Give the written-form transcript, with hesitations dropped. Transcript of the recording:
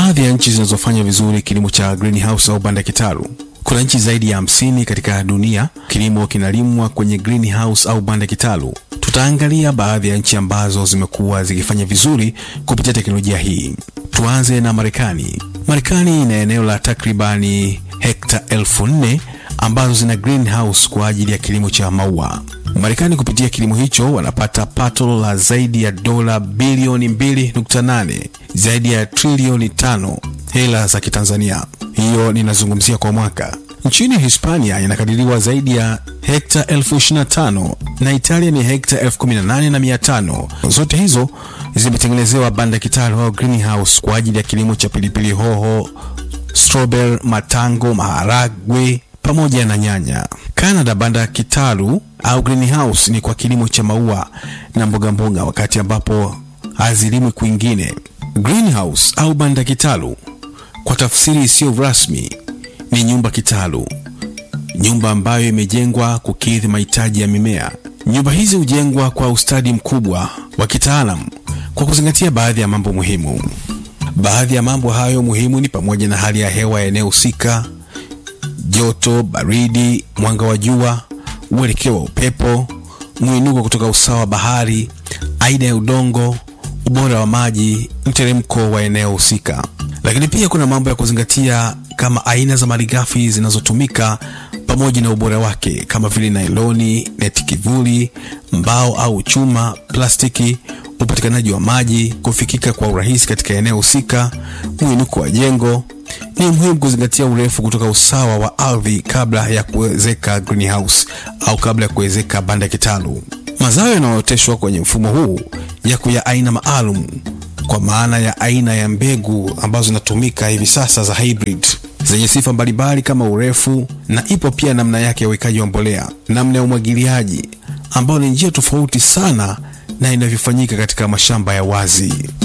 baadhi ya nchi zinazofanya vizuri kilimo cha greenhouse au banda kitalu. Kuna nchi zaidi ya 50 katika dunia kilimo kinalimwa kwenye greenhouse au banda kitalu. Tutaangalia baadhi ya nchi ambazo zimekuwa zikifanya vizuri kupitia teknolojia hii. Tuanze na Marekani. Marekani ina eneo la takribani hekta 4,000 ambazo zina greenhouse kwa ajili ya kilimo cha maua. Marekani kupitia kilimo hicho wanapata pato la zaidi ya dola bilioni 2.8, zaidi ya trilioni 5 hela za Kitanzania. Hiyo ninazungumzia kwa mwaka. Nchini Hispania inakadiriwa zaidi ya hekta 25,000 na Italia ni hekta 18,500. Zote hizo zimetengenezewa banda kitalu au greenhouse kwa ajili ya kilimo cha pilipili hoho, strawberry, matango, maharagwe pamoja na nyanya. Canada banda kitalu au greenhouse ni kwa kilimo cha maua na mboga mboga, wakati ambapo hazilimwi kwingine. Greenhouse au banda kitalu kwa tafsiri isiyo rasmi ni nyumba kitalu, nyumba ambayo imejengwa kukidhi mahitaji ya mimea. Nyumba hizi hujengwa kwa ustadi mkubwa wa kitaalamu kwa kuzingatia baadhi ya mambo muhimu. Baadhi ya mambo hayo muhimu ni pamoja na hali ya hewa ya eneo husika, joto, baridi, mwanga wa jua, uelekeo wa upepo, mwinuko kutoka usawa wa bahari, aina ya udongo, ubora wa maji, mteremko wa eneo husika. Lakini pia kuna mambo ya kuzingatia kama aina za malighafi zinazotumika pamoja na ubora wake, kama vile nailoni, neti kivuli, mbao au chuma, plastiki, upatikanaji wa maji, kufikika kwa urahisi katika eneo husika, mwinuko wa jengo. Ni muhimu kuzingatia urefu kutoka usawa wa ardhi kabla ya kuwezeka greenhouse au kabla ya kuwezeka banda kitalu. Mazao yanayooteshwa kwenye mfumo huu yako ya aina maalum, kwa maana ya aina ya mbegu ambazo zinatumika hivi sasa za hybrid zenye sifa mbalimbali kama urefu, na ipo pia namna yake ya uwekaji wa mbolea, namna ya umwagiliaji, ambao ni njia tofauti sana na inavyofanyika katika mashamba ya wazi.